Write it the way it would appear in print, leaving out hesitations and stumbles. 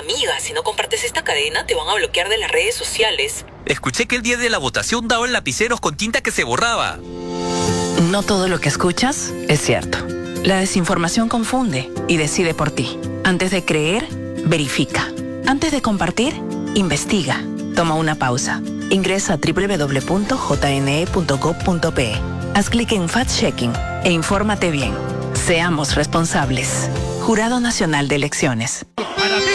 Amiga, si no compartes esta cadena, te van a bloquear de las redes sociales. Escuché que el día de la votación daban lapiceros con tinta que se borraba. No todo lo que escuchas es cierto. La desinformación confunde y decide por ti. Antes de creer, verifica. Antes de compartir, investiga. Toma una pausa. Ingresa a www.jne.gov.pe. Haz clic en Fact-Checking e infórmate bien. Seamos responsables. Jurado Nacional de Elecciones. Para ti.